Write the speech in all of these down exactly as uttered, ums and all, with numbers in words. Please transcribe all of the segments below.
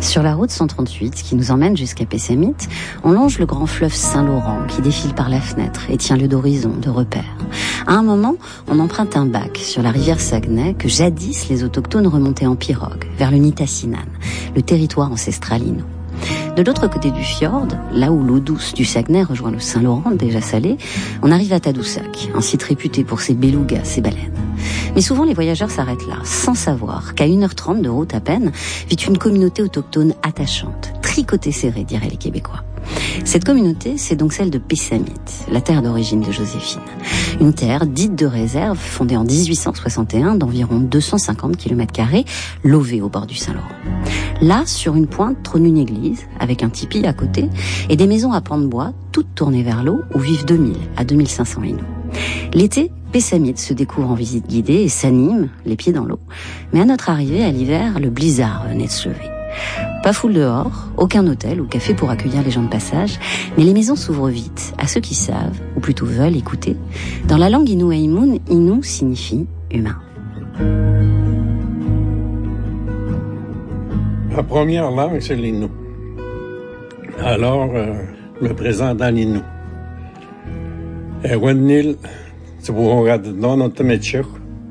Sur la route cent trente-huit qui nous emmène jusqu'à Pessamit, on longe le grand fleuve Saint-Laurent qui défile par la fenêtre et tient lieu d'horizon, de repère. À un moment, on emprunte un bac sur la rivière Saguenay que jadis les autochtones remontaient en pirogue vers le Nitassinan, le territoire ancestral Innu. De l'autre côté du fjord, là où l'eau douce du Saguenay rejoint le Saint-Laurent, déjà salé, on arrive à Tadoussac, un site réputé pour ses belugas, ses baleines. Mais souvent, les voyageurs s'arrêtent là, sans savoir qu'à une heure trente de route à peine, vit une communauté autochtone attachante, tricotée serrée, diraient les Québécois. Cette communauté, c'est donc celle de Pessamit, la terre d'origine de Joséphine. Une terre dite de réserve, fondée en dix-huit cent soixante et un d'environ deux cent cinquante kilomètres carrés, levée au bord du Saint-Laurent. Là, sur une pointe, trône une église, avec un tipi à côté, et des maisons à pans de bois, toutes tournées vers l'eau, où vivent deux mille à deux mille cinq cents Inuits. L'été, Pessamit se découvre en visite guidée et s'anime, les pieds dans l'eau. Mais à notre arrivée, à l'hiver, le blizzard venait de se lever. Pas foule dehors, aucun hôtel ou café pour accueillir les gens de passage, mais les maisons s'ouvrent vite à ceux qui savent, ou plutôt veulent écouter. Dans la langue Innu-Aimun, Innu signifie humain. La première langue, c'est l'Innu. Alors, euh, je me présente dans l'Innu. Ewenil, c'est pour regarder dans notre métier.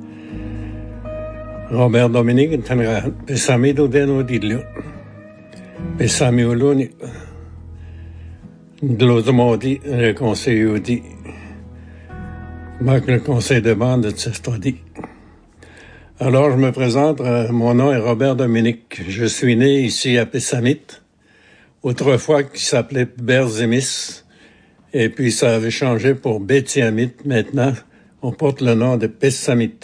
Robert Dominique, Pessamit ou Deno Dilio. Pessamit ou Luni. De l'autre modi, le conseil ou dit. Le conseil de bande de Sestodi. Alors, je me présente, euh, mon nom est Robert Dominique. Je suis né ici à Pessamit, autrefois qui s'appelait Berzémis, et puis ça avait changé pour Bétiamit. Maintenant, on porte le nom de Pessamit.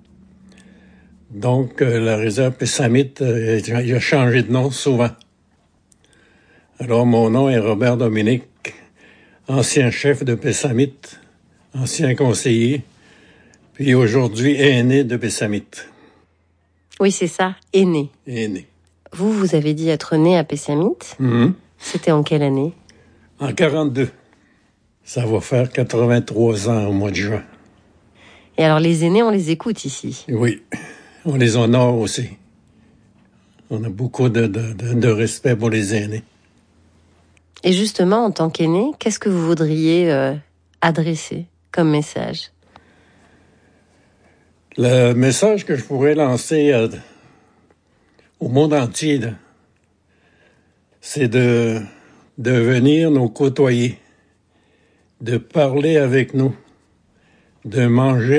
Donc, euh, la réserve Pessamit, euh, il a changé de nom souvent. Alors, mon nom est Robert Dominique, ancien chef de Pessamit, ancien conseiller, puis aujourd'hui aîné de Pessamit. Oui, c'est ça, aîné. Aîné. Vous, vous avez dit être né à Pessamit. Mm-hmm. C'était en quelle année? En quarante-deux. Ça va faire quatre-vingt-trois ans au mois de juin. Et alors, les aînés, on les écoute ici? Oui, on les honore aussi. On a beaucoup de, de, de, de respect pour les aînés. Et justement, en tant qu'aîné, qu'est-ce que vous voudriez euh, adresser comme message? Le message que je pourrais lancer euh, au monde entier, là, c'est de, de venir nous côtoyer, de parler avec nous, de manger